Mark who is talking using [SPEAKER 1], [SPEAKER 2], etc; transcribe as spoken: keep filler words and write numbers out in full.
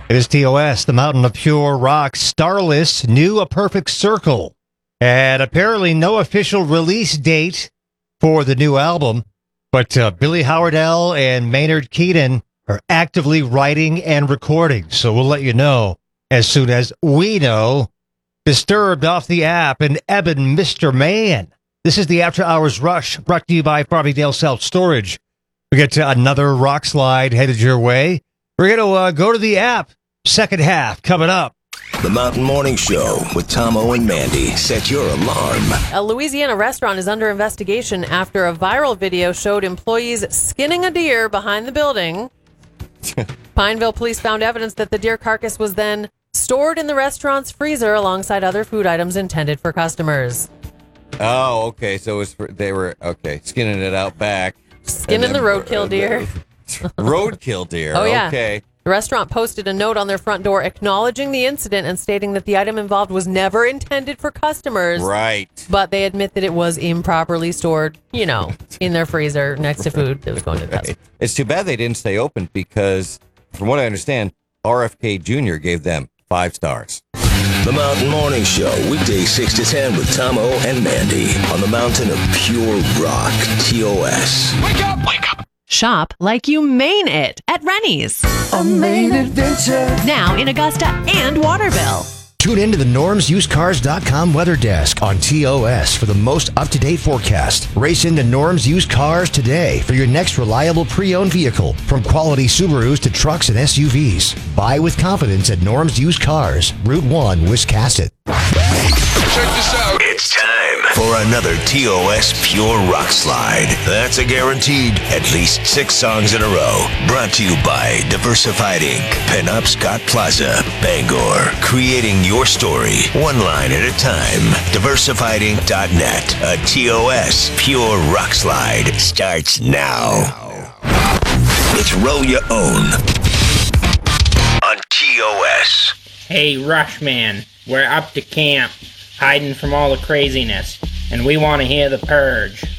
[SPEAKER 1] It is T O S, the Mountain of Pure Rock. Starless knew A Perfect Circle. And apparently no official release date for the new album. But uh, Billy Howardell and Maynard Keenan are actively writing and recording. So we'll let you know as soon as we know. Disturbed off the app and Eben, Mister Man. This is the After Hours Rush, brought to you by Farmingdale Self Storage. We get to another rock slide headed your way. We're going to uh, go to the app. Second half coming up.
[SPEAKER 2] The Mountain Morning Show with Tomo and Mandy. Set your alarm.
[SPEAKER 3] A Louisiana restaurant is under investigation after a viral video showed employees skinning a deer behind the building. Pineville police found evidence that the deer carcass was then stored in the restaurant's freezer alongside other food items intended for customers.
[SPEAKER 4] Oh, okay. So it was for, they were, okay, skinning it out back.
[SPEAKER 3] Skinning the roadkill deer.
[SPEAKER 4] Roadkill deer.
[SPEAKER 3] Oh, yeah.
[SPEAKER 4] Okay.
[SPEAKER 3] The restaurant posted a note on their front door acknowledging the incident and stating that the item involved was never intended for customers.
[SPEAKER 4] Right.
[SPEAKER 3] But they admit that it was improperly stored, you know, in their freezer next to food that was going to the customer.
[SPEAKER 4] It's too bad they didn't stay open because, from what I understand, R F K Junior gave them five stars.
[SPEAKER 2] The Mountain Morning Show, weekdays six to ten with Tomo and Mandy on the Mountain of Pure Rock, T O S.
[SPEAKER 5] Wake up! Wake up!
[SPEAKER 6] Shop like you mean it at Rennie's.
[SPEAKER 7] A main adventure.
[SPEAKER 6] Now in Augusta and Waterville.
[SPEAKER 8] Tune in to the norms used cars dot com weather desk on T O S for the most up-to-date forecast. Race into Norms Used Cars today for your next reliable pre-owned vehicle. From quality Subarus to trucks and S U Vs. Buy with confidence at Norms Used Cars, Route one, Wiscasset.
[SPEAKER 5] Check this out.
[SPEAKER 2] It's time for another T O S Pure Rock Slide. That's a guaranteed at least six songs in a row. Brought to you by Diversified Incorporated. Pinup Scott Plaza, Bangor. Creating your story, one line at a time. diversified inc dot net. A T O S Pure Rock Slide starts now. It's Roll Your Own on T O S.
[SPEAKER 9] Hey, Rushman, we're up to camp, hiding from all the craziness, and we want to hear The Purge.